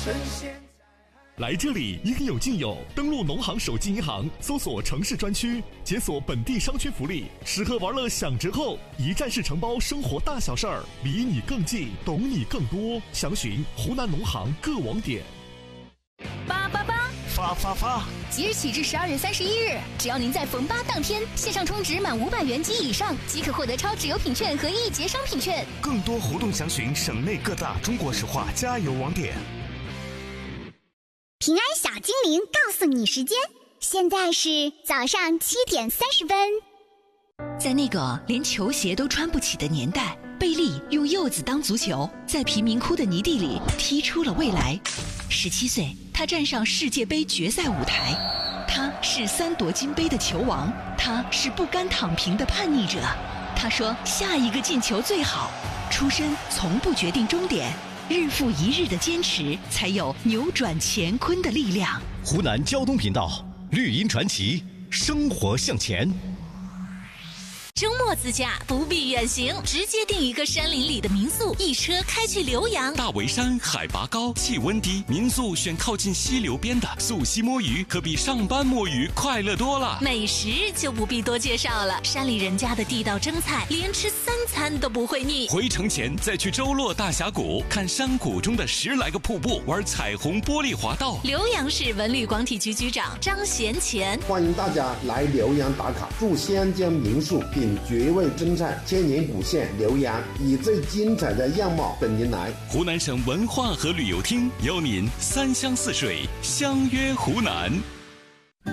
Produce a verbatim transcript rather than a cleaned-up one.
来这里应有尽有，登录农行手机银行，搜索城市专区，解锁本地商圈福利，吃喝玩乐享折扣，一站式承包生活大小事儿，离你更近，懂你更多。详询湖南农行各网点。 八八八， 发发发！ 即日起至十二月三十一日，只要您在逢八当天线上充值满五百元及以上，即可获得超值优品券和一节商品券。 更多活动详询省内各大中国石化加油网点。 平安小精灵告诉你时间，现在是早上七点三十分。 在那个连球鞋都穿不起的年代，贝利用柚子当足球，在贫民窟的泥地里踢出了未来。十七岁，他站上世界杯决赛舞台，他是三夺金杯的球王，他是不甘躺平的叛逆者。他说下一个进球最好，出身从不决定终点，日复一日的坚持，才有扭转乾坤的力量。 湖南交通频道，绿茵传奇，生活向前。 周末自驾不必远行，直接订一个山林里的民宿，一车开去浏阳。 大围山海拔高，气温低，民宿选靠近溪流边的，溯溪摸鱼可比上班摸鱼快乐多了。 美食就不必多介绍了，山里人家的地道蒸菜，连吃三餐都不会腻。 回城前再去周洛大峡谷，看山谷中的十来个瀑布，玩彩虹玻璃滑道。 浏阳市文旅广体局局长张贤前， 欢迎大家来浏阳打卡，住仙江民宿，品绝味蒸菜，千年古县浏阳以最精彩的样貌等您来。 湖南省文化和旅游厅邀您三湘四水相约湖南。